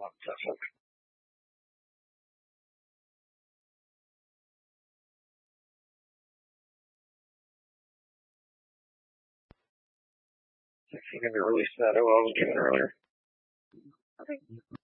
I think I released that. Oh, I was given earlier. Okay.